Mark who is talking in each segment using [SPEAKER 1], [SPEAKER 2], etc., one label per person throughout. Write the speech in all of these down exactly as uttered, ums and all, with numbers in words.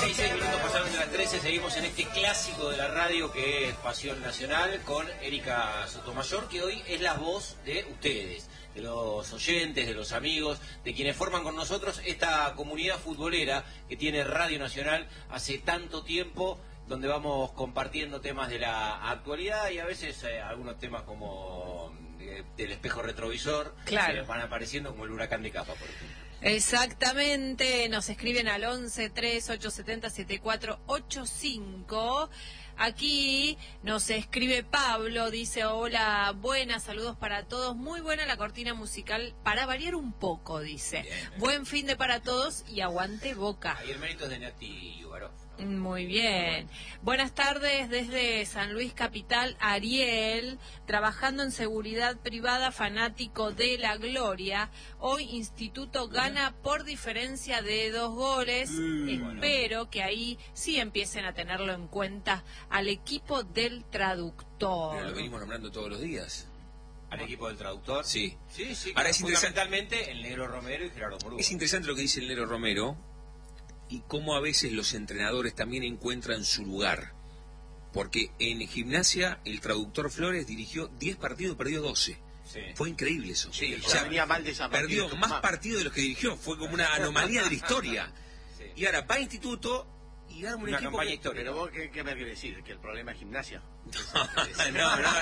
[SPEAKER 1] dieciséis minutos pasaron de las trece, seguimos en este clásico de la radio que es Pasión Nacional con Erika Sotomayor, que hoy es la voz de ustedes, de los oyentes, de los amigos, de quienes forman con nosotros esta comunidad futbolera que tiene Radio Nacional hace tanto tiempo, donde vamos compartiendo temas de la actualidad y a veces eh, algunos temas como eh, del espejo retrovisor,
[SPEAKER 2] claro,
[SPEAKER 1] que van apareciendo, como el huracán de Capa, por ejemplo.
[SPEAKER 2] Exactamente, nos escriben al once tres ocho siete cero siete cuatro ocho cinco. Aquí nos escribe Pablo, dice: hola, buenas, saludos para todos, muy buena la cortina musical, para variar un poco, dice. Bien, bien. Buen fin de para todos y aguante Boca.
[SPEAKER 1] Ahí el mérito es de Nati Yugarov.
[SPEAKER 2] Muy bien. Buenas tardes desde San Luis Capital, Ariel, trabajando en seguridad privada, fanático de la gloria. Hoy Instituto gana por diferencia de dos goles. Mm, Espero bueno. que ahí sí empiecen a tenerlo en cuenta al equipo del traductor.
[SPEAKER 3] Pero lo venimos nombrando todos los días.
[SPEAKER 1] ¿Al equipo del traductor?
[SPEAKER 3] Sí.
[SPEAKER 1] Sí, sí.
[SPEAKER 3] Ahora es
[SPEAKER 1] fundamentalmente el Negro Romero y Gerardo Moruga.
[SPEAKER 3] Es interesante lo que dice el Negro Romero y cómo a veces los entrenadores también encuentran su lugar. Porque en Gimnasia el traductor Flores dirigió diez partidos y perdió doce.
[SPEAKER 1] Sí.
[SPEAKER 3] Fue increíble eso.
[SPEAKER 1] Sí,
[SPEAKER 3] o sea,
[SPEAKER 1] venía mal de esa
[SPEAKER 3] perdió más partidos de los que dirigió. Fue como una anomalía de la historia. Sí. Y ahora va a Instituto y arma un
[SPEAKER 1] una
[SPEAKER 3] equipo
[SPEAKER 1] campaña
[SPEAKER 3] que...
[SPEAKER 1] histórica.
[SPEAKER 4] Pero vos, ¿qué, qué me querés decir? ¿Que el problema es Gimnasia?
[SPEAKER 3] No, no, no.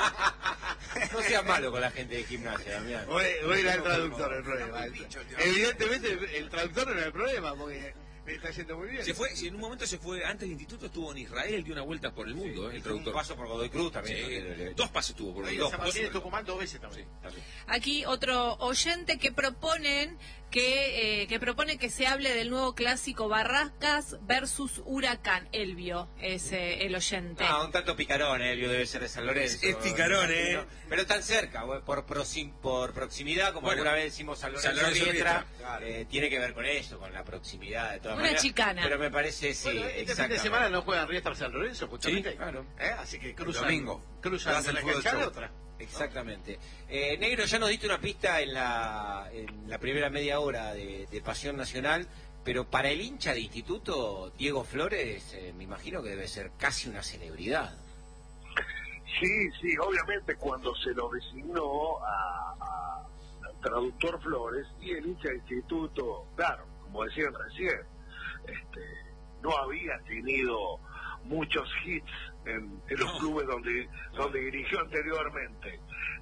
[SPEAKER 1] No seas malo con la gente de Gimnasia, Damián.
[SPEAKER 4] Hoy, hoy era el traductor el problema. Evidentemente el traductor no era el problema, porque... está yendo muy bien.
[SPEAKER 3] Se fue, si en un momento se fue, antes del instituto estuvo en Israel, dio una vuelta por el mundo, sí, eh, el traductor.
[SPEAKER 1] Un paso por Godoy Cruz también.
[SPEAKER 3] Sí,
[SPEAKER 1] ¿no?
[SPEAKER 3] Dos pasos tuvo por
[SPEAKER 4] Godoy
[SPEAKER 3] Cruz.
[SPEAKER 4] Dos, dos, Tucumán dos veces también. Sí, también.
[SPEAKER 2] Aquí otro oyente que proponen que eh, que propone que se hable del nuevo clásico Barracas versus Huracán. Elvio es eh, el oyente.
[SPEAKER 1] Ah, un tanto picarón, Elvio debe ser de San Lorenzo.
[SPEAKER 3] Es, es picarón, eh.
[SPEAKER 1] Pero tan cerca, por, proxim, por proximidad, como
[SPEAKER 3] bueno,
[SPEAKER 1] alguna vez decimos San Lorenzo,
[SPEAKER 3] San Lorenzo
[SPEAKER 1] Pietra, claro. eh, tiene que ver con eso, con la proximidad de todas
[SPEAKER 2] Una
[SPEAKER 1] maneras.
[SPEAKER 2] chicana.
[SPEAKER 1] Pero me parece, sí,
[SPEAKER 4] bueno, este fin de semana no juegan Riestra San Lorenzo, justamente.
[SPEAKER 1] Sí, claro.
[SPEAKER 4] ¿Eh? Así que cruzan,
[SPEAKER 1] domingo.
[SPEAKER 4] cruzan de la cancha de otra.
[SPEAKER 1] Exactamente. Eh, Negro, ya nos diste una pista en la, en la primera media hora de, de Pasión Nacional, pero para el hincha de Instituto, Diego Flores, eh, me imagino que debe ser casi una celebridad.
[SPEAKER 5] Sí, sí, obviamente cuando se lo designó a, a, al traductor Flores y el hincha de Instituto, claro, como decían recién, este, no había tenido muchos hits en, en los no. clubes donde donde dirigió anteriormente.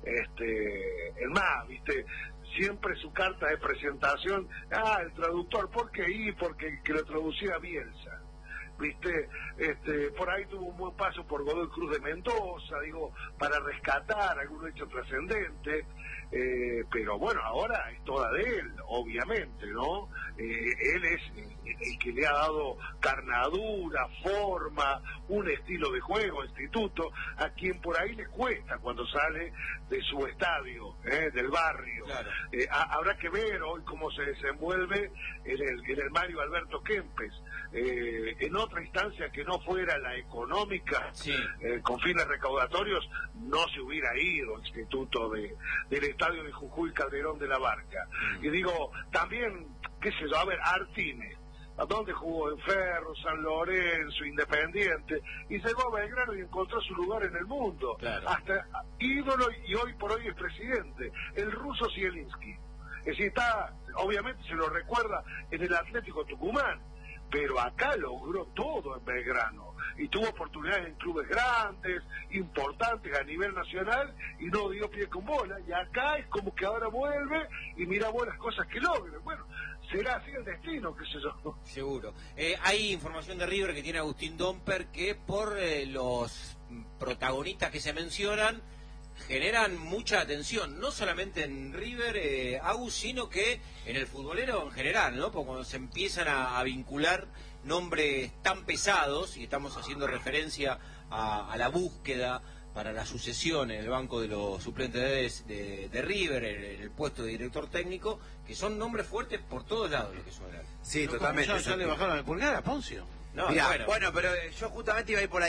[SPEAKER 5] Este, el más, viste, siempre su carta de presentación, ah, el traductor, ¿por qué? Y porque que lo traducía Bielsa. Viste, este, por ahí tuvo un buen paso por Godoy Cruz de Mendoza, digo, para rescatar algún hecho trascendente, eh, pero bueno, ahora es toda de él, obviamente, ¿no? Eh, él es el que le ha dado carnadura, forma, un estilo de juego, instituto, a quien por ahí le cuesta cuando sale de su estadio, eh, del barrio. Claro. Eh, a, habrá que ver hoy cómo se desenvuelve en el, en el Mario Alberto Kempes. Eh, en otra instancia que no fuera la económica, sí. eh, con fines recaudatorios, no se hubiera ido al instituto de, del estadio de Jujuy Calderón de la Barca. Mm. Y digo, también, qué sé yo, a ver, Artime, ¿a dónde jugó? En Ferro, San Lorenzo, Independiente, y llegó a Belgrano y encontró su lugar en el mundo. Claro. Hasta ídolo, y hoy por hoy es presidente, el ruso Zielinski. Es decir, está, obviamente se lo recuerda en el Atlético Tucumán, pero acá logró todo en Belgrano y tuvo oportunidades en clubes grandes, importantes a nivel nacional, y no dio pie con bola, y acá es como que ahora vuelve y mira buenas cosas que logra. Bueno, será así el destino, qué sé yo.
[SPEAKER 1] Seguro. Eh, hay información de River que tiene Agustín Domper que por eh, los protagonistas que se mencionan generan mucha atención, no solamente en River, eh, Agus, sino que en el futbolero en general, ¿no? Porque cuando se empiezan a, a vincular nombres tan pesados, y estamos haciendo referencia a, a la búsqueda para la sucesión en el banco de los suplentes de, de, de River, en, en el puesto de director técnico, que son nombres fuertes por todos lados los que suenan.
[SPEAKER 4] Sí, pero totalmente. Ya, ya le bajaron el pulgar a Poncio.
[SPEAKER 6] No, Mirá, bueno. bueno, pero yo justamente iba a ir por ahí.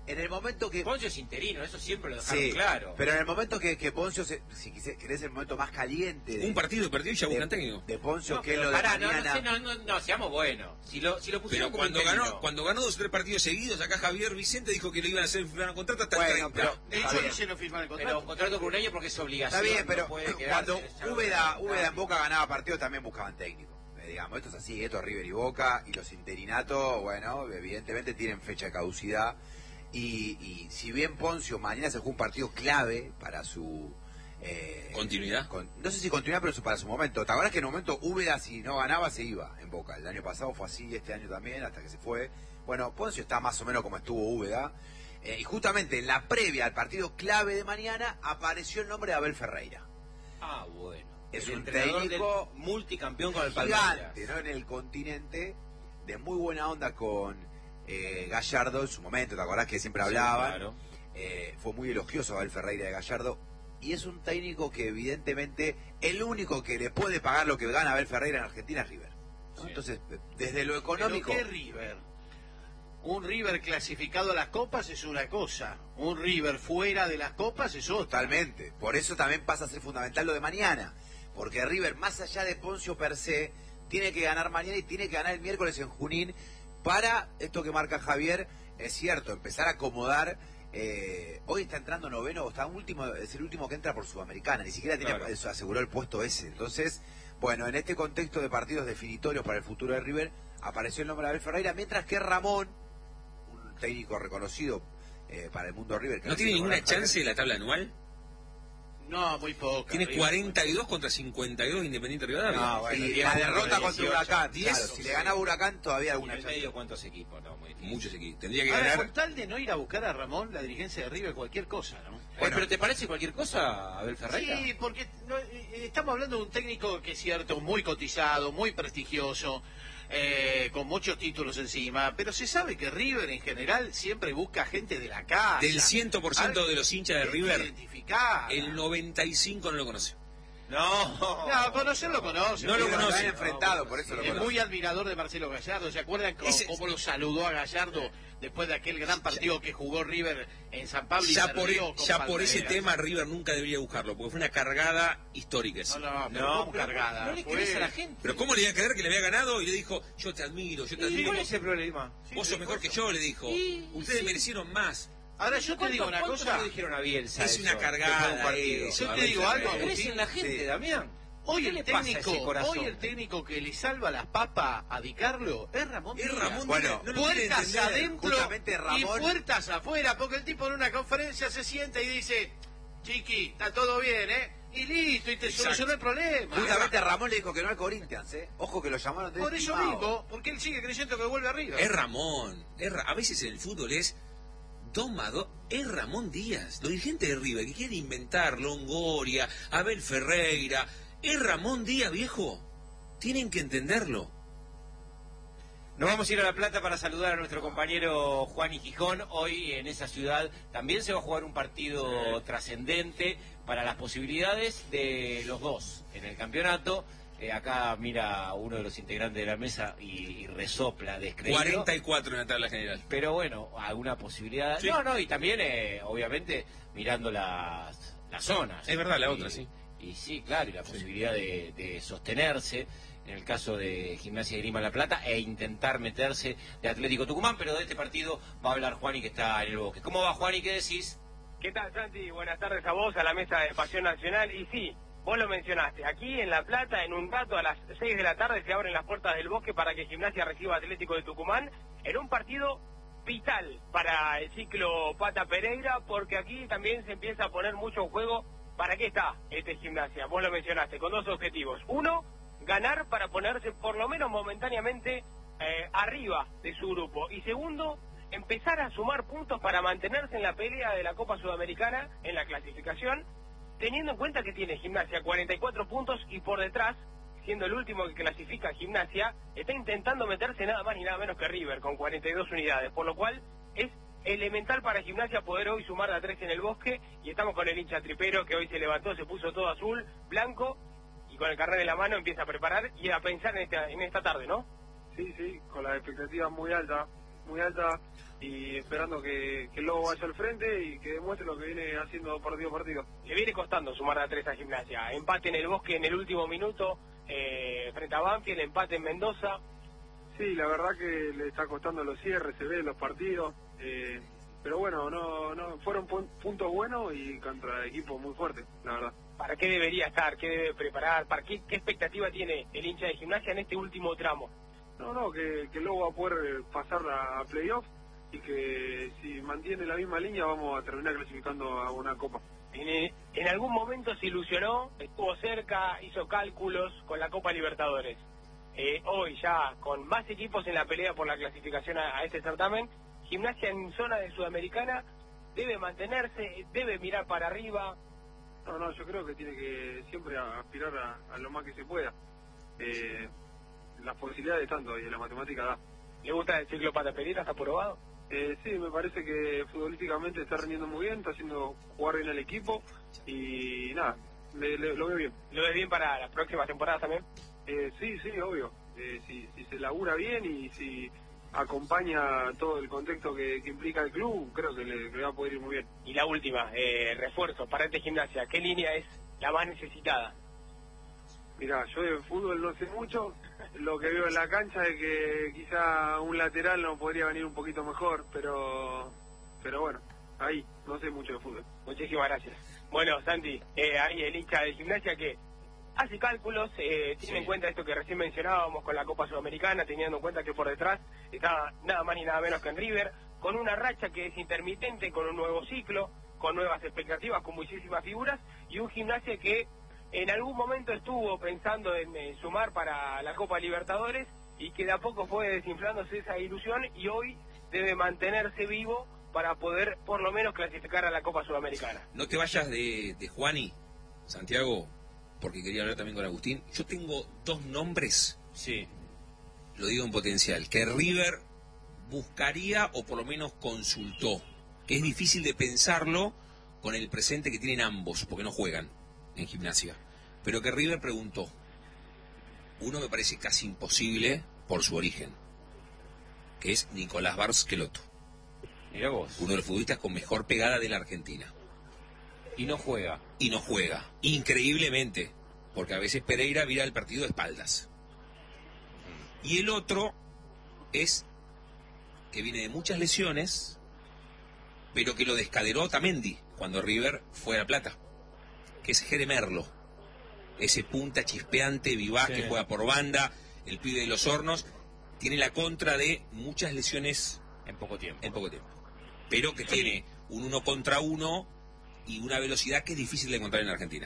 [SPEAKER 6] en el momento que...
[SPEAKER 1] Poncio es interino, eso siempre lo dejaron
[SPEAKER 6] sí,
[SPEAKER 1] claro.
[SPEAKER 6] Pero en el momento que, que Poncio, se, si quise- querés el momento más caliente... De,
[SPEAKER 3] Un partido perdido y ya buscan técnico.
[SPEAKER 6] de Poncio,
[SPEAKER 1] No,
[SPEAKER 6] que es
[SPEAKER 1] pero
[SPEAKER 6] lo de
[SPEAKER 1] pará, no,
[SPEAKER 6] mañana...
[SPEAKER 1] no, sé, no, no, no, seamos buenos. Si lo, si lo pusieron
[SPEAKER 3] Pero
[SPEAKER 1] como
[SPEAKER 3] cuando
[SPEAKER 1] interino.
[SPEAKER 3] ganó, cuando ganó dos o tres partidos seguidos, acá Javier Vicente dijo que lo iban a hacer firmar un contrato hasta
[SPEAKER 6] Bueno,
[SPEAKER 3] el treinta.
[SPEAKER 6] pero-
[SPEAKER 4] De
[SPEAKER 6] Está
[SPEAKER 4] hecho,
[SPEAKER 6] bien.
[SPEAKER 4] dice no firmar el
[SPEAKER 1] Pero
[SPEAKER 4] contrato.
[SPEAKER 1] un contrato con un año porque es obligación.
[SPEAKER 6] Está bien, pero
[SPEAKER 1] no puede quedarse,
[SPEAKER 6] cuando
[SPEAKER 1] ya lo
[SPEAKER 6] Úbeda,
[SPEAKER 1] verán.
[SPEAKER 6] Úbeda en Boca ganaba partidos también buscaban técnico. Eh, digamos, esto es así, esto es River y Boca, y los interinatos, bueno, evidentemente tienen fecha de caducidad. Y, y si bien Poncio mañana se juega un partido clave para su... eh,
[SPEAKER 3] ¿Continuidad?
[SPEAKER 6] con- no sé si continuidad, pero su- para su momento. ¿Te acuerdas que en un momento Úbeda, si no ganaba, se iba en Boca? El año pasado fue así, este año también, hasta que se fue. Bueno, Poncio está más o menos como estuvo Úbeda. Eh, y justamente en la previa al partido clave de mañana apareció el nombre de Abel Ferreira.
[SPEAKER 1] Ah, bueno.
[SPEAKER 6] Es
[SPEAKER 1] El
[SPEAKER 6] un
[SPEAKER 1] entrenador
[SPEAKER 6] técnico
[SPEAKER 1] del multicampeón con el Palmeiras.
[SPEAKER 6] Gigante, ¿no? En el continente, de muy buena onda con eh, Gallardo en su momento, ¿te acordás que siempre
[SPEAKER 1] Sí,
[SPEAKER 6] hablaban?
[SPEAKER 1] claro.
[SPEAKER 6] Eh, fue muy elogioso Abel Ferreira de Gallardo. Y es un técnico que evidentemente el único que le puede pagar lo que gana Abel Ferreira en Argentina es River, ¿no?
[SPEAKER 1] Sí.
[SPEAKER 6] Entonces, desde lo
[SPEAKER 4] ¿Pero
[SPEAKER 6] económico...
[SPEAKER 4] qué River? Un River clasificado a las copas es una cosa. Un River fuera de las copas es otra.
[SPEAKER 6] Totalmente. Por eso también pasa a ser fundamental lo de mañana. Porque River, más allá de Poncio per se, tiene que ganar mañana y tiene que ganar el miércoles en Junín para, esto que marca Javier, es cierto, empezar a acomodar. Eh, hoy está entrando noveno, o está último, es el último que entra por Sudamericana, ni siquiera tiene,
[SPEAKER 1] Claro.
[SPEAKER 6] eso, aseguró el puesto ese. Entonces, bueno, en este contexto de partidos definitorios para el futuro de River, apareció el nombre de Abel Ferreira, mientras que Ramón, un técnico reconocido eh, para el mundo River... que
[SPEAKER 3] ¿No
[SPEAKER 6] sé
[SPEAKER 3] tiene
[SPEAKER 6] cómo
[SPEAKER 3] ninguna
[SPEAKER 6] era Javier.
[SPEAKER 3] chance de la tabla anual?
[SPEAKER 4] No, muy poca.
[SPEAKER 3] Tiene
[SPEAKER 4] River.
[SPEAKER 3] cuarenta y dos contra cincuenta y dos Independiente Rivadavia.
[SPEAKER 1] No, bueno,
[SPEAKER 6] y
[SPEAKER 1] diez
[SPEAKER 6] la
[SPEAKER 1] contra
[SPEAKER 6] derrota contra
[SPEAKER 1] dieciocho.
[SPEAKER 6] Huracán,
[SPEAKER 3] diez,
[SPEAKER 6] claro, si
[SPEAKER 3] sí.
[SPEAKER 6] le ganaba Huracán todavía
[SPEAKER 1] ¿Y
[SPEAKER 6] alguna
[SPEAKER 1] en el
[SPEAKER 6] chance.
[SPEAKER 1] medio cuántos equipos? No, muy difícil.
[SPEAKER 3] Muchos equipos. Tendría que
[SPEAKER 4] Ahora,
[SPEAKER 3] ganar.
[SPEAKER 4] con tal de no ir a buscar a Ramón, la dirigencia de River, cualquier cosa, ¿no?
[SPEAKER 1] Oye, ¿pero te parece cualquier cosa, Abel Ferreira?
[SPEAKER 4] Sí, porque no, eh, estamos hablando de un técnico que es cierto, muy cotizado, muy prestigioso, eh, con muchos títulos encima, pero se sabe que River en general siempre busca gente de la casa.
[SPEAKER 3] Del cien por ciento
[SPEAKER 4] Alguien
[SPEAKER 3] de los hinchas de
[SPEAKER 4] gente
[SPEAKER 3] River,
[SPEAKER 4] identificada.
[SPEAKER 3] el noventa y cinco no lo conoce.
[SPEAKER 1] No.
[SPEAKER 4] No, conocerlo conoce.
[SPEAKER 3] No lo
[SPEAKER 4] River
[SPEAKER 3] conoce.
[SPEAKER 6] Lo han enfrentado, por eso lo
[SPEAKER 4] Es
[SPEAKER 6] conoce.
[SPEAKER 4] muy admirador de Marcelo Gallardo. ¿Se acuerdan cómo,
[SPEAKER 3] Ese-
[SPEAKER 4] cómo lo saludó a Gallardo después de aquel gran partido que jugó River en San Pablo? Y
[SPEAKER 3] Ya por,
[SPEAKER 4] perdió
[SPEAKER 3] e-
[SPEAKER 4] con
[SPEAKER 3] ya por ese
[SPEAKER 4] Palmeiras?
[SPEAKER 3] tema River nunca debería buscarlo, porque fue una cargada histórica. esa.
[SPEAKER 4] No, no, pero
[SPEAKER 1] No,
[SPEAKER 4] ¿cómo
[SPEAKER 1] pero
[SPEAKER 4] cargada?
[SPEAKER 1] no le
[SPEAKER 4] Fue-
[SPEAKER 1] crees a la gente.
[SPEAKER 3] Pero ¿cómo le iba a creer que le había ganado? Y le dijo, yo te admiro, yo te
[SPEAKER 1] ¿Y
[SPEAKER 3] admiro.
[SPEAKER 1] cuál es el problema?
[SPEAKER 3] Vos sos mejor que yo, le dijo.
[SPEAKER 1] Y-
[SPEAKER 3] Ustedes
[SPEAKER 1] sí.
[SPEAKER 3] merecieron más.
[SPEAKER 4] Ahora yo te digo una
[SPEAKER 1] ¿Cuánto
[SPEAKER 4] cosa.
[SPEAKER 1] le dijeron a Bielsa
[SPEAKER 3] Es
[SPEAKER 1] eso,
[SPEAKER 3] una cargada,
[SPEAKER 1] después de un partido?
[SPEAKER 3] eso,
[SPEAKER 4] Yo te
[SPEAKER 3] Abel
[SPEAKER 4] digo algo,
[SPEAKER 3] Ferreira.
[SPEAKER 1] ¿Crees en la gente,
[SPEAKER 6] Sí.
[SPEAKER 1] Damián?
[SPEAKER 4] Hoy
[SPEAKER 1] ¿Qué
[SPEAKER 4] el
[SPEAKER 1] le pasa a ese
[SPEAKER 4] técnico,
[SPEAKER 1] corazón?
[SPEAKER 4] hoy el técnico que le salva las papas a Di Carlo es Ramón
[SPEAKER 3] Es
[SPEAKER 4] Díaz.
[SPEAKER 3] Ramón
[SPEAKER 6] Bueno,
[SPEAKER 3] Díaz, no lo quiere
[SPEAKER 4] Puertas
[SPEAKER 3] entender.
[SPEAKER 4] adentro
[SPEAKER 6] Justamente
[SPEAKER 4] y
[SPEAKER 6] Ramón-
[SPEAKER 4] puertas afuera, porque el tipo en una conferencia se sienta y dice, Chiqui, está todo bien, ¿eh? Y listo, y te
[SPEAKER 3] Exacto.
[SPEAKER 4] solucionó el problema.
[SPEAKER 6] Justamente Ramón le dijo que no al Corinthians, ¿eh? Ojo que lo llamaron de
[SPEAKER 4] Por eso
[SPEAKER 6] estimado.
[SPEAKER 4] mismo, porque él sigue creyendo que vuelve arriba.
[SPEAKER 3] Es Ramón. Es Ra- a veces en el fútbol es Toma dos, es Ramón Díaz, los dirigentes de River que quieren inventar Longoria, Abel Ferreira, es Ramón Díaz, viejo. Tienen que entenderlo.
[SPEAKER 1] Nos vamos a ir a La Plata para saludar a nuestro compañero Juan y Gijón. Hoy en esa ciudad también se va a jugar un partido trascendente para las posibilidades de los dos en el campeonato. Eh, acá mira uno de los integrantes de la mesa y, y resopla descreído.
[SPEAKER 3] cuarenta y cuatro en la tabla general.
[SPEAKER 1] Pero bueno, alguna posibilidad.
[SPEAKER 3] Sí.
[SPEAKER 1] No, no, y también, eh, obviamente, mirando las, las zonas.
[SPEAKER 3] Es verdad, la
[SPEAKER 1] Y-
[SPEAKER 3] otra, sí.
[SPEAKER 1] Y sí, claro, y la posibilidad de, de sostenerse en el caso de Gimnasia de Grima La Plata e intentar meterse de Atlético Tucumán, pero de este partido va a hablar Juani que está en el Bosque. ¿Cómo va Juani? ¿Qué decís?
[SPEAKER 7] ¿Qué tal, Santi? Buenas tardes a vos, a la mesa de Pasión Nacional. Y sí, vos lo mencionaste, aquí en La Plata, en un rato a las seis de la tarde se abren las puertas del Bosque para que Gimnasia reciba a Atlético de Tucumán en un partido vital para el ciclo Pata Pereira, porque aquí también se empieza a poner mucho en juego. ¿Para qué está este Gimnasia? Vos lo mencionaste, con dos objetivos. Uno, ganar para ponerse por lo menos momentáneamente eh, arriba de su grupo. Y segundo, empezar a sumar puntos para mantenerse en la pelea de la Copa Sudamericana, en la clasificación, teniendo en cuenta que tiene Gimnasia cuarenta y cuatro puntos y por detrás, siendo el último que clasifica Gimnasia, está intentando meterse nada más ni nada menos que River con cuarenta y dos unidades, por lo cual es elemental para Gimnasia poder hoy sumar a tres en el Bosque. Y estamos con el hincha tripero que hoy se levantó, se puso todo azul, blanco, y con el carnet en la mano empieza a preparar y a pensar en esta, en esta tarde, ¿no?
[SPEAKER 8] Sí, sí, con las expectativas muy altas. muy alta y esperando que, que el Lobo vaya al frente y que demuestre lo que viene haciendo partido a partido.
[SPEAKER 7] Le viene costando sumar a tres a Gimnasia. Empate en el Bosque en el último minuto, eh, frente a Banfield, empate en Mendoza.
[SPEAKER 8] Sí, la verdad que le está costando los cierres, se ve en los partidos, eh, pero bueno, no, no fueron pu- puntos buenos y contra equipos muy fuertes, la verdad.
[SPEAKER 7] ¿Para qué debería estar? ¿Qué debe preparar? ¿Para qué, qué expectativa tiene el hincha de Gimnasia en este último tramo?
[SPEAKER 8] No, no, que, que luego va a poder pasar a, a playoff y que si mantiene la misma línea vamos a terminar clasificando a una copa.
[SPEAKER 7] En, en algún momento se ilusionó, estuvo cerca, hizo cálculos con la Copa Libertadores. Eh, hoy ya con más equipos en la pelea por la clasificación a, a este certamen, Gimnasia en zona de Sudamericana debe mantenerse, debe mirar para arriba.
[SPEAKER 8] No, no, yo creo que tiene que siempre aspirar a, a lo más que se pueda. Eh, las posibilidades tanto y la matemática da.
[SPEAKER 7] ¿Le gusta el ciclo Pata Perita? ¿Está probado?
[SPEAKER 8] Eh, sí, me parece que futbolísticamente está rendiendo muy bien, está haciendo jugar bien al equipo y nada, le, le, lo veo bien.
[SPEAKER 7] ¿Lo ves bien para las próximas temporadas también?
[SPEAKER 8] Eh, sí, sí, obvio. Eh, si, si se labura bien y si acompaña todo el contexto que, que implica el club, creo que le, que le va a poder ir muy bien.
[SPEAKER 7] Y la última, eh, refuerzo para este Gimnasia, ¿qué línea es la más necesitada?
[SPEAKER 8] Mirá, yo de fútbol no sé mucho, lo que veo en la cancha es que quizá un lateral no podría venir un poquito mejor, pero pero bueno, ahí, no sé mucho de fútbol.
[SPEAKER 7] Muchísimas gracias. Bueno, Santi, eh, ahí el hincha de Gimnasia que hace cálculos, eh, tiene
[SPEAKER 1] Sí.
[SPEAKER 7] en cuenta esto que recién mencionábamos con la Copa Sudamericana, teniendo en cuenta que por detrás está nada más ni nada menos que en River, con una racha que es intermitente, con un nuevo ciclo, con nuevas expectativas, con muchísimas figuras, y un Gimnasia que en algún momento estuvo pensando en, en sumar para la Copa Libertadores y que de a poco fue desinflándose esa ilusión y hoy debe mantenerse vivo para poder por lo menos clasificar a la Copa Sudamericana.
[SPEAKER 3] No te vayas de, de Juani, Santiago, porque quería hablar también con Agustín. Yo tengo dos nombres,
[SPEAKER 1] Sí.
[SPEAKER 3] lo digo en potencial, que River buscaría o por lo menos consultó, que es difícil de pensarlo con el presente que tienen ambos, porque no juegan en Gimnasia, pero que River preguntó. Uno me parece casi imposible por su origen, que es Nicolás Barcelotto,
[SPEAKER 1] Mirá vos.
[SPEAKER 3] uno de los futbolistas con mejor pegada de la Argentina.
[SPEAKER 1] Y no juega.
[SPEAKER 3] Y no juega, increíblemente, porque a veces Pereira vira el partido de espaldas. Y el otro es que viene de muchas lesiones, pero que lo descaderó Otamendi cuando River fue a La Plata, que es Jere Merlo, ese punta chispeante, vivaz,
[SPEAKER 1] Sí.
[SPEAKER 3] que juega por banda, el pibe de los hornos, tiene la contra de muchas lesiones
[SPEAKER 1] En poco tiempo.
[SPEAKER 3] en poco tiempo, pero que tiene un uno contra uno y una velocidad que es difícil de encontrar en Argentina.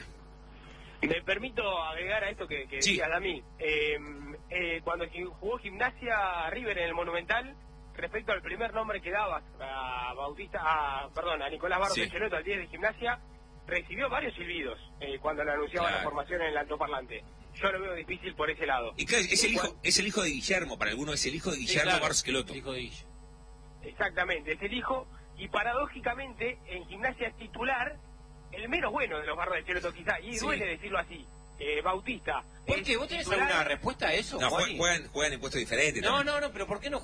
[SPEAKER 7] Me permito agregar a esto que, que
[SPEAKER 3] Sí.
[SPEAKER 7] decía Dami. Eh, eh, cuando gi- jugó Gimnasia River en el Monumental, respecto al primer nombre que dabas a Bautista, a, perdón, a Nicolás Barros
[SPEAKER 3] Sí.
[SPEAKER 7] Ancelotti, al diez de Gimnasia, recibió varios silbidos eh, cuando le anunciaban
[SPEAKER 3] Claro.
[SPEAKER 7] la formación en el altoparlante. Yo lo veo difícil por ese lado.
[SPEAKER 3] Y claro, es el
[SPEAKER 7] Igual-
[SPEAKER 3] hijo, es el hijo de Guillermo, para algunos es el hijo de
[SPEAKER 1] Sí,
[SPEAKER 3] Guillermo
[SPEAKER 1] claro.
[SPEAKER 3] Barcelotto.
[SPEAKER 1] Hijo de Guille.
[SPEAKER 7] Exactamente, es el hijo, y paradójicamente en Gimnasia es titular el menos bueno de los Barros de Ancelotti quizá, y
[SPEAKER 3] Sí.
[SPEAKER 7] duele decirlo así, eh, Bautista.
[SPEAKER 1] ¿Por
[SPEAKER 7] es
[SPEAKER 1] qué? ¿Vos tenés
[SPEAKER 7] titular.
[SPEAKER 1] alguna respuesta a eso,
[SPEAKER 3] No,
[SPEAKER 1] Juani?
[SPEAKER 3] jue- juegan, juegan en puestos diferentes.
[SPEAKER 1] No,
[SPEAKER 3] también.
[SPEAKER 1] no, no, pero ¿por qué no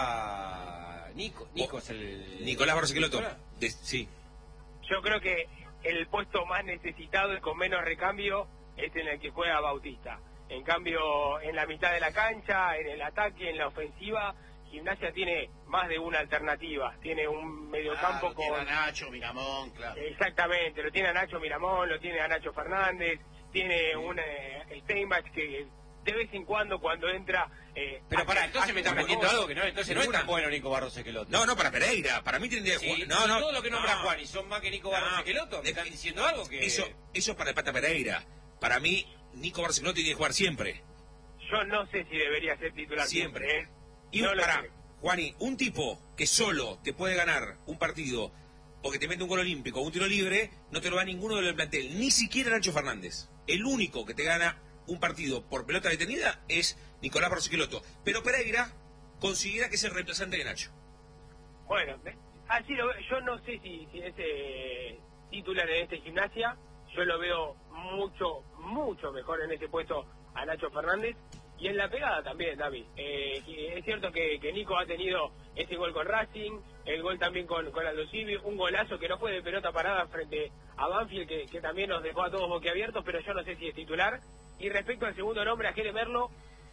[SPEAKER 1] juega Nico? Nico es el...
[SPEAKER 3] Nicolás Barcelotto.
[SPEAKER 1] Nicolás.
[SPEAKER 3] De- sí.
[SPEAKER 7] Yo creo que el puesto más necesitado y con menos recambio es en el que juega Bautista. En cambio, en la mitad de la cancha, en el ataque, en la ofensiva, Gimnasia tiene más de una alternativa. Tiene un mediocampo
[SPEAKER 4] Claro, tiene a
[SPEAKER 7] con...
[SPEAKER 4] Nacho, Miramón, claro.
[SPEAKER 7] Exactamente, lo tiene a Nacho Miramón, lo tiene a Nacho Fernández, tiene un eh, Steinbach que de vez en cuando, cuando entra... eh,
[SPEAKER 1] Pero
[SPEAKER 7] hace-
[SPEAKER 1] pará, entonces
[SPEAKER 7] hace
[SPEAKER 1] me estás
[SPEAKER 7] una
[SPEAKER 1] metiendo
[SPEAKER 7] cosa.
[SPEAKER 1] algo que no, entonces no es
[SPEAKER 3] Ninguna.
[SPEAKER 1] tan bueno Nico Barros Esqueloto.
[SPEAKER 3] No, no, para Pereira. Para mí tendría que
[SPEAKER 1] Sí,
[SPEAKER 3] jugar. No,
[SPEAKER 1] si
[SPEAKER 3] no.
[SPEAKER 1] todo lo que nombra
[SPEAKER 3] no.
[SPEAKER 1] Juan y son más que Nico Barros
[SPEAKER 3] No.
[SPEAKER 1] Esqueloto, me
[SPEAKER 3] Es
[SPEAKER 1] están
[SPEAKER 3] que-
[SPEAKER 1] diciendo algo que...
[SPEAKER 3] Eso, eso es para el Pata Pereira. Para mí, Nico Barcelotto tiene que jugar siempre.
[SPEAKER 7] Yo no sé si debería ser titular
[SPEAKER 3] Siempre.
[SPEAKER 7] siempre. ¿eh?
[SPEAKER 3] Y
[SPEAKER 7] No
[SPEAKER 3] un,
[SPEAKER 7] lo
[SPEAKER 3] pará,
[SPEAKER 7] sé.
[SPEAKER 3] Juani, un tipo que solo te puede ganar un partido o que te mete un gol olímpico o un tiro libre, no te lo da ninguno del plantel, ni siquiera Nacho Fernández. El único que te gana un partido por pelota detenida es Nicolás Barros Esqueloto. Pero Pereira considera que es el reemplazante de Nacho.
[SPEAKER 7] Bueno, ¿ves? Así lo veo. Yo no sé si, si es eh, titular en este Gimnasia. Yo lo veo mucho, mucho mejor en ese puesto a Nacho Fernández. y en la pegada también, David. Eh, es cierto que, que Nico ha tenido ese gol con Racing, el gol también con, con Aldo Civi, un golazo que no fue de pelota parada frente a Banfield, que, que también nos dejó a todos boquiabiertos, pero yo no sé si es titular. Y respecto al segundo nombre, a Jere Merlo,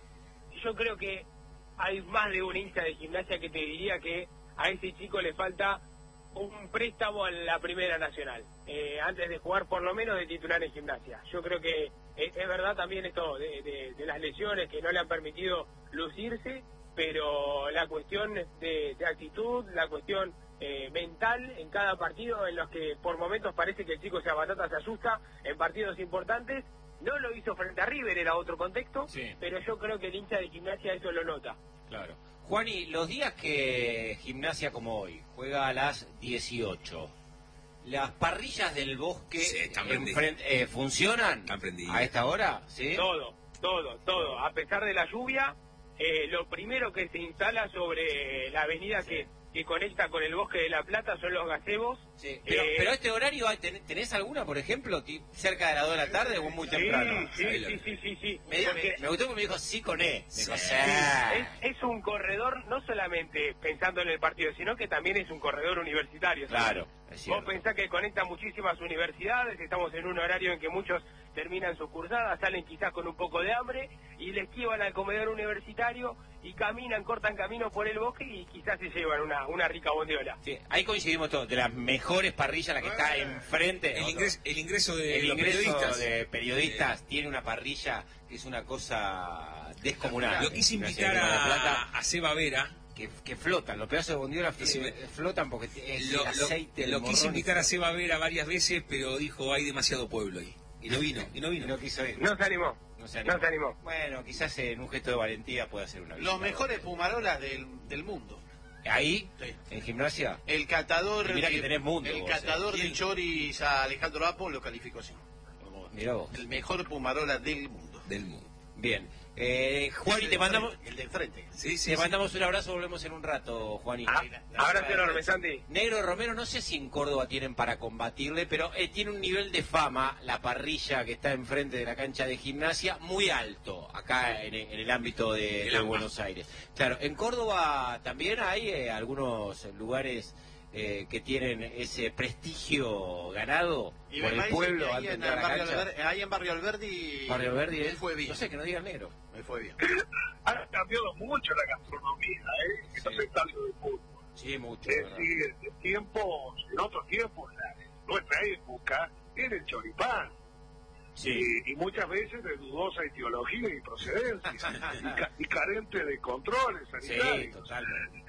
[SPEAKER 7] yo creo que hay más de un hincha de Gimnasia que te diría que a ese chico le falta un préstamo a la Primera Nacional, eh, antes de jugar por lo menos de titular en Gimnasia. Yo creo que es, es verdad también esto de, de, de las lesiones que no le han permitido lucirse, pero la cuestión de, de actitud, la cuestión eh, mental en cada partido, en los que por momentos parece que el chico se abatata, se asusta en partidos importantes. No lo hizo frente a River, era otro contexto, sí, pero yo creo que el hincha de Gimnasia eso lo nota.
[SPEAKER 1] Claro. Juani, los días que Gimnasia como hoy juega a las dieciocho, ¿las parrillas del Bosque
[SPEAKER 3] sí,
[SPEAKER 1] enfrente, eh, funcionan a esta hora? ¿Sí?
[SPEAKER 7] Todo, todo, todo. A pesar de la lluvia, eh, lo primero que se instala sobre la avenida sí. que, que conecta con el Bosque de La Plata son los gazebos.
[SPEAKER 1] Sí. Pero, eh, pero este horario, ¿tenés alguna, por ejemplo, cerca de las dos de la tarde o muy
[SPEAKER 7] sí,
[SPEAKER 1] temprano?
[SPEAKER 7] Sí, sí, sí, sí, sí, sí.
[SPEAKER 1] Me, me, me gustó porque me dijo sí con E.
[SPEAKER 7] Sí.
[SPEAKER 1] Dijo,
[SPEAKER 7] sí. Es, es un corredor, no solamente pensando en el partido, sino que también es un corredor universitario.
[SPEAKER 1] Claro.
[SPEAKER 7] Vos pensás que conecta muchísimas universidades, estamos en un horario en que muchos terminan sus cursadas, salen quizás con un poco de hambre y les esquivan al comedor universitario y caminan, cortan camino por el bosque y quizás se llevan una, una rica bondiola.
[SPEAKER 1] Sí, ahí coincidimos todos, de las mejores parrillas, la que está enfrente.
[SPEAKER 3] El, ingres, el ingreso de
[SPEAKER 1] el
[SPEAKER 3] los
[SPEAKER 1] ingreso
[SPEAKER 3] periodistas.
[SPEAKER 1] de periodistas eh, tiene una parrilla que es una cosa descomunal.
[SPEAKER 3] Lo quise invitar a, Plata, a Seba Vera.
[SPEAKER 1] Que, que flotan, los pedazos de bondiola eh, flotan porque es
[SPEAKER 3] lo,
[SPEAKER 1] el aceite.
[SPEAKER 3] Lo, lo quise invitar a Seba Vera varias veces, pero dijo hay demasiado pueblo ahí. Y no vino, y no vino.
[SPEAKER 1] No quiso ir.
[SPEAKER 7] No se animó.
[SPEAKER 1] No se animó.
[SPEAKER 7] No se animó.
[SPEAKER 1] Bueno, quizás en un gesto de valentía pueda hacer una visita.
[SPEAKER 4] Los mejores fumarolas del, del mundo.
[SPEAKER 1] ¿Ahí?
[SPEAKER 4] Sí.
[SPEAKER 1] ¿En Gimnasia?
[SPEAKER 4] El catador.
[SPEAKER 1] Mira que tenés mundo.
[SPEAKER 4] El
[SPEAKER 1] vos,
[SPEAKER 4] catador
[SPEAKER 1] eh.
[SPEAKER 4] de choris a Alejandro Apo lo calificó así.
[SPEAKER 1] Mirá vos.
[SPEAKER 4] El mejor fumarola del mundo.
[SPEAKER 3] Del mundo.
[SPEAKER 1] Bien. Eh, Juani, te mandamos...
[SPEAKER 4] El del frente.
[SPEAKER 1] Sí, sí, te sí. mandamos un abrazo, volvemos en un rato, Juani.
[SPEAKER 7] Ah, abrazo enorme, Santi.
[SPEAKER 1] Negro Romero, no sé si en Córdoba tienen para combatirle, pero eh, tiene un nivel de fama, la parrilla que está enfrente de la cancha de Gimnasia, muy alto, acá en, en el ámbito de, de Buenos Aires. Claro, en Córdoba también hay eh, algunos lugares... Eh, que tienen ese prestigio ganado
[SPEAKER 4] y
[SPEAKER 1] por el pueblo
[SPEAKER 4] ahí en,
[SPEAKER 1] la
[SPEAKER 4] Barrio Alberdi, ahí en Barrio Alberdi
[SPEAKER 1] Barrio Alberdi
[SPEAKER 4] me fue bien.
[SPEAKER 1] No sé, que no diga el negro.
[SPEAKER 4] Me fue bien.
[SPEAKER 5] Ha cambiado mucho la gastronomía, ¿eh? Sí. No es algo de fútbol.
[SPEAKER 1] Sí, mucho.
[SPEAKER 5] Es decir, en tiempos, en otros tiempos, en nuestra época, era el choripán.
[SPEAKER 1] Sí.
[SPEAKER 5] Y, y muchas veces de dudosa etiología y procedencia y, ca y carente de controles sanitarios.
[SPEAKER 1] Sí, totalmente.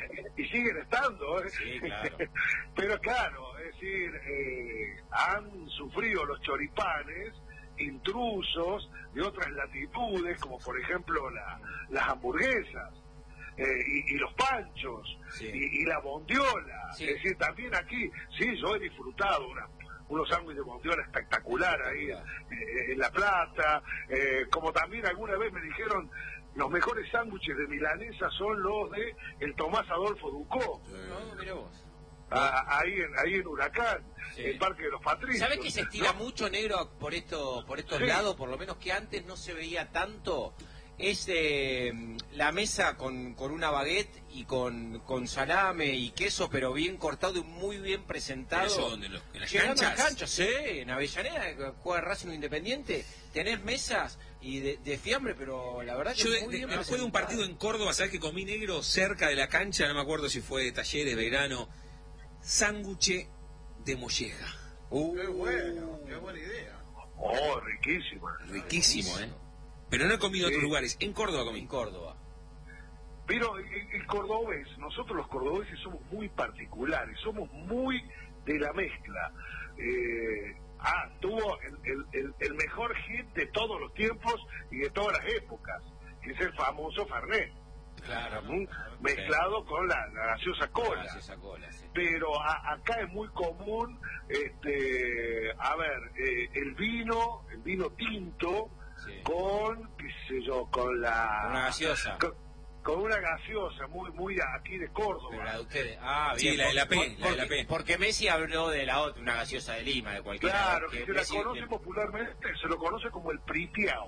[SPEAKER 5] Y siguen estando, ¿eh?
[SPEAKER 1] Sí, claro.
[SPEAKER 5] Pero claro, es decir, eh, han sufrido los choripanes intrusos de otras latitudes, como por ejemplo la, las hamburguesas eh, y, y los panchos sí. y, y la bondiola. Sí. Es decir, también aquí, sí, yo he disfrutado una, unos sándwiches de bondiola espectacular ahí en, en La Plata, eh, como también alguna vez me dijeron, los mejores sándwiches de milanesa son los de el Tomás Adolfo Ducó.
[SPEAKER 1] No, mirá vos.
[SPEAKER 5] Ah, ahí, en, ahí en Huracán, sí. El Parque de los Patricios.
[SPEAKER 1] ¿Sabés que se estira ¿no? mucho, negro, por esto, por estos
[SPEAKER 5] sí.
[SPEAKER 1] lados? Por lo menos que antes no se veía tanto. Es eh, la mesa con, con una baguette y con, con salame y queso, pero bien cortado y muy bien presentado.
[SPEAKER 3] ¿Eso dónde? ¿En las
[SPEAKER 1] Llegando
[SPEAKER 3] canchas?
[SPEAKER 1] A las canchas, sí, en Avellaneda, juega Racing Independiente. Tenés mesas y de, de fiambre, pero la verdad que
[SPEAKER 3] yo
[SPEAKER 1] muy
[SPEAKER 3] de,
[SPEAKER 1] bien
[SPEAKER 3] de, después de un partido en Córdoba, ¿sabés que comí, negro, cerca de la cancha? No me acuerdo si fue de Talleres, Belgrano. Sándwich de molleja.
[SPEAKER 4] Uh, qué bueno, qué buena idea.
[SPEAKER 5] Oh, riquísima.
[SPEAKER 3] Riquísimo, ¿eh? Pero no he comido en sí. otros lugares. En Córdoba comí.
[SPEAKER 1] En Córdoba.
[SPEAKER 5] Pero el, el cordobés, nosotros los cordobeses somos muy particulares, somos muy de la mezcla. Eh, ah, tuvo el, el, el, el mejor hit de todos los tiempos y de todas las épocas, que es el famoso Fernet.
[SPEAKER 1] Claro,
[SPEAKER 5] ¿Mm? Mezclado sí. con la, la gaseosa cola.
[SPEAKER 1] La gaseosa cola sí.
[SPEAKER 5] Pero a, acá es muy común, este, a ver, eh, el vino, el vino tinto, sí. con, qué sé yo, con la...
[SPEAKER 1] Con una gaseosa.
[SPEAKER 5] Con, con una gaseosa, muy muy aquí de Córdoba.
[SPEAKER 1] Pero la de ustedes. Ah, bien.
[SPEAKER 3] Sí, la de la P.
[SPEAKER 1] Por,
[SPEAKER 3] la
[SPEAKER 1] porque,
[SPEAKER 3] de la P.
[SPEAKER 1] porque Messi habló de la otra, una gaseosa de Lima, de cualquier
[SPEAKER 5] Claro, que,
[SPEAKER 1] que
[SPEAKER 5] se
[SPEAKER 1] Messi,
[SPEAKER 5] la conoce
[SPEAKER 1] de...
[SPEAKER 5] popularmente, se lo conoce como el priteado.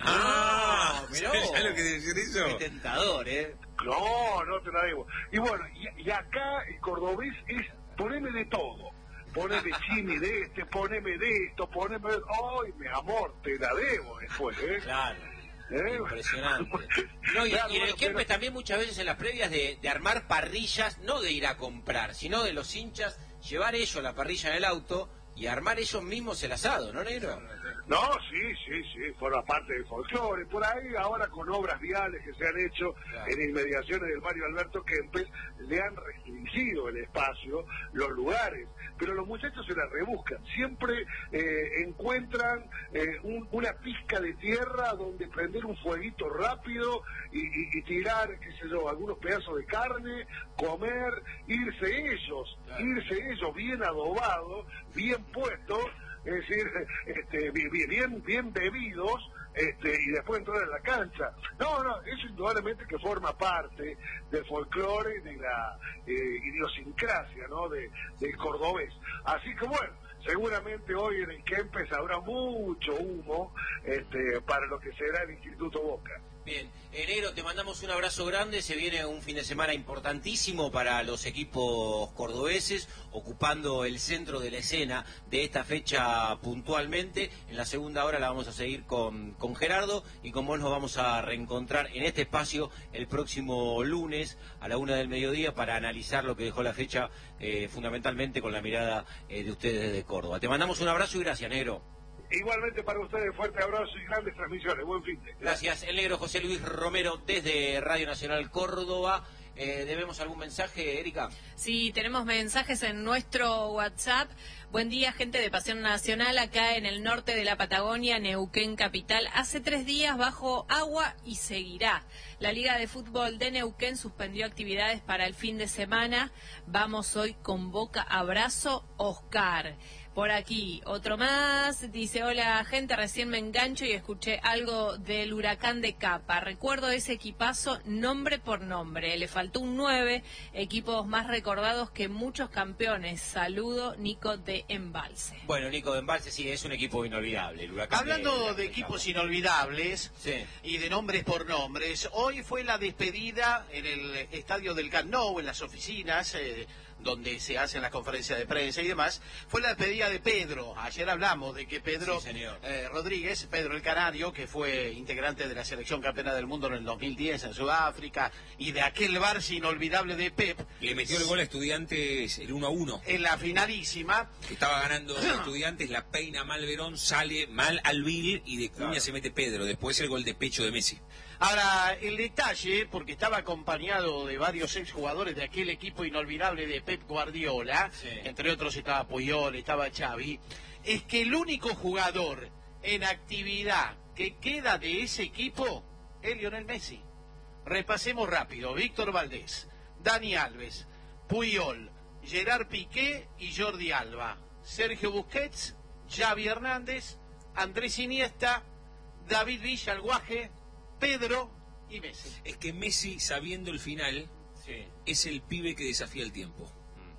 [SPEAKER 3] Ah,
[SPEAKER 1] mirá
[SPEAKER 3] ¿sabés
[SPEAKER 1] vos.
[SPEAKER 3] lo que decir eso?
[SPEAKER 1] Qué tentador, ¿eh?
[SPEAKER 5] No, no te la digo. Y bueno, y, y acá el cordobés es poneme de todo. Poneme chimi de este, poneme de esto, poneme de... ¡Ay, mi amor, te la debo después, eh!
[SPEAKER 1] Claro.
[SPEAKER 5] ¿Eh?
[SPEAKER 1] Impresionante. No, y,
[SPEAKER 5] Claro,
[SPEAKER 1] y en el
[SPEAKER 5] bueno,
[SPEAKER 1] Kempes
[SPEAKER 5] pero-
[SPEAKER 1] también muchas veces en las previas de, de armar parrillas, no de ir a comprar, sino de los hinchas, llevar ellos la parrilla en el auto y armar ellos mismos el asado, ¿no, negro?
[SPEAKER 5] No, sí, sí, sí, forma parte del folclore. Por ahí ahora con obras viales que se han hecho
[SPEAKER 1] Claro.
[SPEAKER 5] en inmediaciones del barrio Alberto Kempes, le han restringido el espacio, los lugares, pero los muchachos se la rebuscan. Siempre eh, encuentran eh, un- una pizca de tierra donde prender un fueguito rápido y, y- y tirar, qué sé yo, algunos pedazos de carne, comer, irse ellos,
[SPEAKER 1] Claro.
[SPEAKER 5] irse ellos bien adobados, bien puestos, es decir, este, bi- bi- bien, bien bebidos, este, y después entrar a la cancha. No, no, eso indudablemente que forma parte del folclore y de la eh, idiosincrasia, ¿no?, de, del cordobés. Así que bueno, seguramente hoy en el Kempes habrá mucho humo este, para lo que será el Instituto Boca.
[SPEAKER 1] Bien, enero, te mandamos un abrazo grande, se viene un fin de semana importantísimo para los equipos cordobeses, ocupando el centro de la escena de esta fecha puntualmente. En la segunda hora la vamos a seguir con, con Gerardo y con vos nos vamos a reencontrar en este espacio el próximo lunes a la una del mediodía para analizar lo que dejó la fecha, eh, fundamentalmente con la mirada eh, de ustedes desde Córdoba. Te mandamos un abrazo y gracias, negro.
[SPEAKER 5] Igualmente para ustedes, fuerte abrazo y grandes transmisiones. Buen fin de.
[SPEAKER 1] Gracias, el negro José Luis Romero desde Radio Nacional Córdoba. Eh, ¿Debemos algún mensaje, Erika?
[SPEAKER 2] Sí, tenemos mensajes en nuestro WhatsApp. Buen día, gente de Pasión Nacional, acá en el norte de la Patagonia, Neuquén Capital. Hace tres días bajo agua y seguirá. La Liga de Fútbol de Neuquén suspendió actividades para el fin de semana. Vamos hoy con Boca. Abrazo, Oscar. Por aquí, otro más, dice, hola gente, recién me engancho y escuché algo del Huracán de Capa. Recuerdo ese equipazo nombre por nombre, le faltó un nueve, equipos más recordados que muchos campeones. Saludo, Nico de Embalse.
[SPEAKER 1] Bueno, Nico de Embalse, sí, es un equipo inolvidable. El Huracán
[SPEAKER 4] Hablando de,
[SPEAKER 1] de
[SPEAKER 4] equipos inolvidables
[SPEAKER 1] Sí.
[SPEAKER 4] y de nombres por nombres, hoy fue la despedida en el estadio del Camp Nou, en las oficinas, eh, donde se hacen las conferencias de prensa y demás, fue la despedida de Pedro. Ayer hablamos de que Pedro
[SPEAKER 1] Sí, señor.
[SPEAKER 4] eh, Rodríguez, Pedro el Canario, que fue integrante de la selección campeona del mundo en el dos mil diez en Sudáfrica, y de aquel Barça inolvidable de Pep,
[SPEAKER 3] Le metió el gol a Estudiantes el uno a uno.
[SPEAKER 4] en la finalísima.
[SPEAKER 3] Que estaba ganando Estudiantes, la peina mal Verón, sale mal Alvil y de Cuña
[SPEAKER 1] Claro.
[SPEAKER 3] se mete Pedro. Después el gol de pecho de Messi.
[SPEAKER 4] Ahora, el detalle, porque estaba acompañado de varios exjugadores de aquel equipo inolvidable de Pep Guardiola,
[SPEAKER 1] Sí.
[SPEAKER 4] entre otros estaba Puyol, estaba Xavi, es que el único jugador en actividad que queda de ese equipo es Lionel Messi. Repasemos rápido: Víctor Valdés, Dani Alves, Puyol, Gerard Piqué y Jordi Alba, Sergio Busquets, Xavi Hernández, Andrés Iniesta, David Villa, el Guaje, Pedro y Messi.
[SPEAKER 3] Es que Messi, sabiendo el final,
[SPEAKER 1] Sí.
[SPEAKER 3] es el pibe que desafía el tiempo.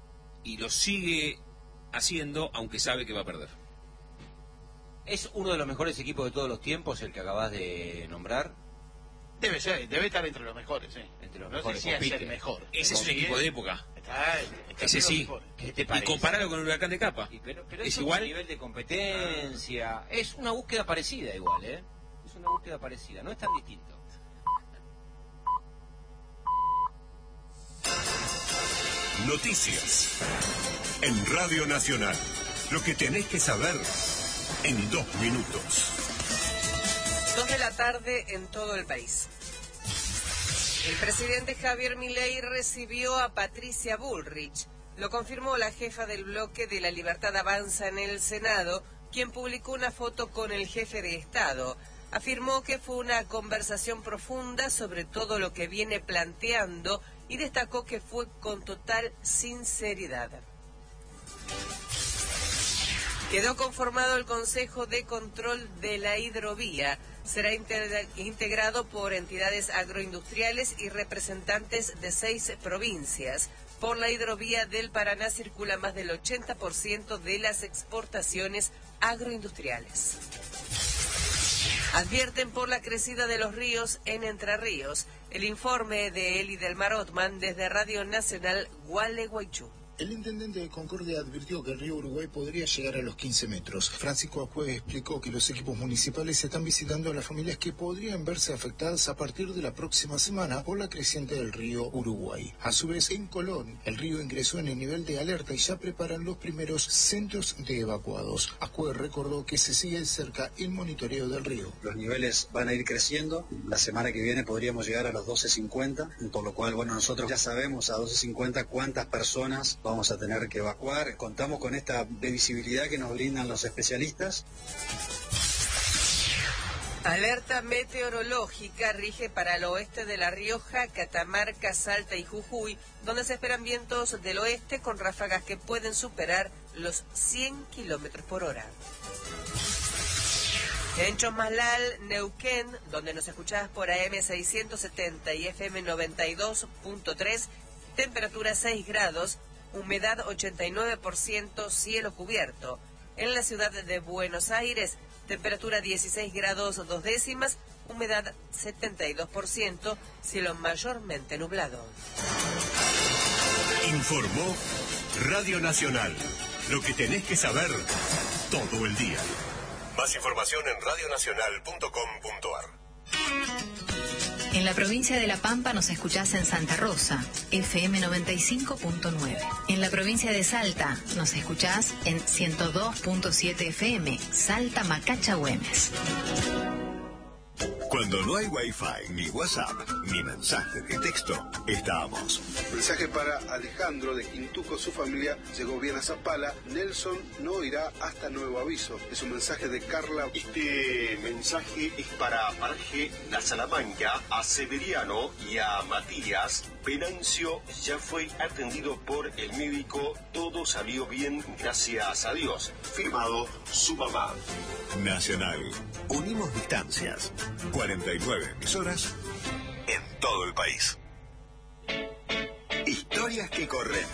[SPEAKER 3] Y lo sigue haciendo, aunque sabe que va a perder.
[SPEAKER 1] ¿Es uno de los mejores equipos de todos los tiempos el que acabas de nombrar?
[SPEAKER 4] Debe ser, debe estar entre los mejores, ¿eh?
[SPEAKER 1] Entre los
[SPEAKER 4] no
[SPEAKER 1] mejores,
[SPEAKER 4] sé si es
[SPEAKER 1] compite.
[SPEAKER 4] el mejor.
[SPEAKER 3] Ese es un
[SPEAKER 4] Sí,
[SPEAKER 3] equipo
[SPEAKER 4] ¿eh?
[SPEAKER 3] de época.
[SPEAKER 4] Está, está
[SPEAKER 3] Ese
[SPEAKER 4] entre los
[SPEAKER 3] sí.
[SPEAKER 4] mejores.
[SPEAKER 1] ¿Qué te
[SPEAKER 3] Y
[SPEAKER 1] parece?
[SPEAKER 3] compararlo con el Huracán de Capa.
[SPEAKER 1] Y pero, pero
[SPEAKER 3] ¿Es
[SPEAKER 1] es
[SPEAKER 3] igual?
[SPEAKER 1] un nivel de competencia. Es una búsqueda parecida igual, ¿eh? Es una búsqueda parecida, no es tan distinto.
[SPEAKER 9] Noticias en Radio Nacional. Lo que tenés que saber en dos minutos.
[SPEAKER 10] Dos de la tarde en todo el país. El presidente Javier Milei recibió a Patricia Bullrich. Lo confirmó la jefa del bloque de La Libertad Avanza en el Senado, quien publicó una foto con el jefe de Estado. Afirmó que fue una conversación profunda sobre todo lo que viene planteando y destacó que fue con total sinceridad. Quedó conformado el Consejo de Control de la Hidrovía. Será integra- integrado por entidades agroindustriales y representantes de seis provincias. Por la hidrovía del Paraná circula más del ochenta por ciento de las exportaciones agroindustriales. Advierten por la crecida de los ríos en Entre Ríos. El informe de Eli Delmar Otman desde Radio Nacional Gualeguaychú.
[SPEAKER 11] El intendente de Concordia advirtió que el río Uruguay podría llegar a los quince metros. Francisco Acué explicó que los equipos municipales están visitando a las familias que podrían verse afectadas a partir de la próxima semana por la creciente del río Uruguay. A su vez, en Colón, el río ingresó en el nivel de alerta y ya preparan los primeros centros de evacuados. Acué recordó que se sigue de cerca el monitoreo del río.
[SPEAKER 12] Los niveles van a ir creciendo. La semana que viene podríamos llegar a los doce cincuenta, por lo cual, bueno, nosotros ya sabemos a doce cincuenta cuántas personas vamos a tener que evacuar. Contamos con esta previsibilidad que nos brindan los especialistas.
[SPEAKER 10] Alerta meteorológica rige para el oeste de La Rioja, Catamarca, Salta y Jujuy, donde se esperan vientos del oeste con ráfagas que pueden superar los cien kilómetros por hora. En Chomalal, Neuquén, donde nos escuchás por A M seiscientos setenta y F M noventa y dos punto tres, temperatura seis grados, humedad ochenta y nueve por ciento, cielo cubierto. En la ciudad de Buenos Aires, temperatura dieciséis grados dos décimas, humedad setenta y dos por ciento, cielo mayormente nublado.
[SPEAKER 9] Informó Radio Nacional. Lo que tenés que saber todo el día. Más información en radio nacional punto com punto a r.
[SPEAKER 13] En la provincia de La Pampa nos escuchás en Santa Rosa, F M noventa y cinco punto nueve. En la provincia de Salta nos escuchás en ciento dos punto siete F M, Salta Macacha Güemes.
[SPEAKER 14] Cuando no hay Wi-Fi, ni WhatsApp, ni mensaje de texto, estamos.
[SPEAKER 15] Mensaje para Alejandro de Quintuco, su familia llegó bien a Zapala. Nelson no irá hasta nuevo aviso. Es un mensaje de Carla.
[SPEAKER 16] Este mensaje es para Paraje La Salamanca, a Severiano y a Matías. Venancio ya fue atendido por el médico, todo salió bien, gracias a Dios. Firmado su mamá.
[SPEAKER 14] Nacional. Unimos distancias. cuarenta y nueve emisoras en todo el país. Historias que corren.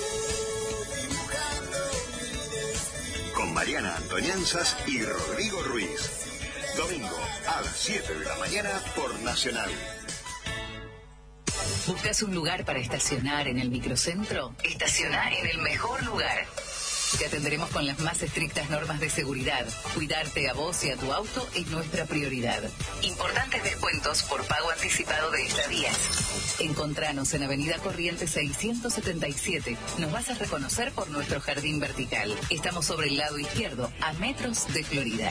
[SPEAKER 14] Con Mariana Antonianzas y Rodrigo Ruiz. Domingo a las siete de la mañana por Nacional.
[SPEAKER 13] ¿Buscas un lugar para estacionar en el microcentro? Estacionar en el mejor lugar. Te atenderemos con las más estrictas normas de seguridad. Cuidarte a vos y a tu auto es nuestra prioridad. Importantes descuentos por pago anticipado de estadías. Encontranos en Avenida Corrientes seiscientos setenta y siete. Nos vas a reconocer por nuestro jardín vertical. Estamos sobre el lado izquierdo, a metros de Florida.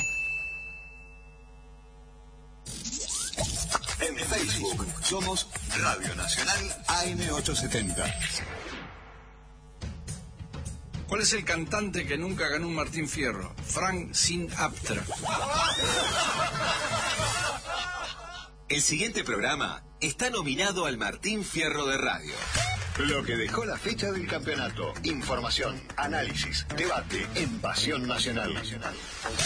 [SPEAKER 14] En Facebook somos Radio Nacional A M ochocientos setenta.
[SPEAKER 17] ¿Cuál es el cantante que nunca ganó un Martín Fierro? Frank Sinatra.
[SPEAKER 14] El siguiente programa está nominado al Martín Fierro de Radio. Lo que dejó la fecha del campeonato. Información, análisis, debate en Pasión Nacional.